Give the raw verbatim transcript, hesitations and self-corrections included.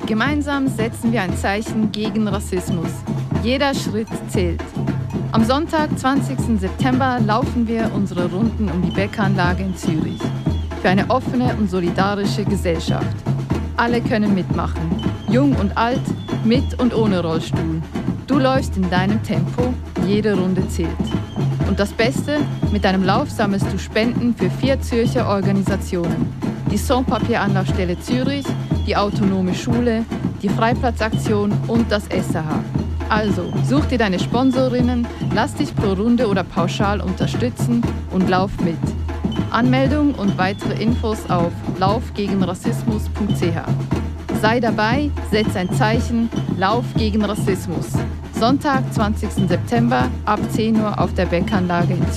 Gemeinsam setzen wir ein Zeichen gegen Rassismus. Jeder Schritt zählt. Am Sonntag, zwanzigsten September, laufen wir unsere Runden um die Beckanlage in Zürich. Für eine offene und solidarische Gesellschaft. Alle können mitmachen. Jung und alt, mit und ohne Rollstuhl. Du läufst in deinem Tempo, jede Runde zählt. Und das Beste, mit deinem Lauf sammelst du Spenden für vier Zürcher Organisationen. Die Sans-Papier-Anlaufstelle Zürich, die Autonome Schule, die Freiplatzaktion und das S A H. Also, such dir deine Sponsorinnen, lass dich pro Runde oder pauschal unterstützen und lauf mit. Anmeldung und weitere Infos auf laufgegenrassismus punkt c h. Sei dabei, setz ein Zeichen, lauf gegen Rassismus. Sonntag, zwanzigsten September ab zehn Uhr auf der Beckanlage in Zürich.